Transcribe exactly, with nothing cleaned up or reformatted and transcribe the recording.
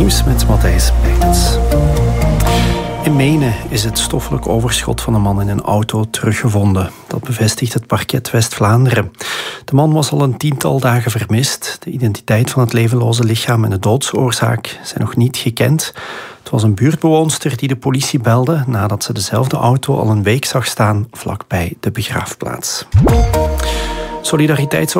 Nieuws met Matthijs Pijnens. In Menen is het stoffelijk overschot van een man in een auto teruggevonden. Dat bevestigt het parket West-Vlaanderen. De man was al een tiental dagen vermist. De identiteit van het levenloze lichaam en de doodsoorzaak zijn nog niet gekend. Het was een buurtbewoonster die de politie belde nadat ze dezelfde auto al een week zag staan vlakbij de begraafplaats. Solidariteits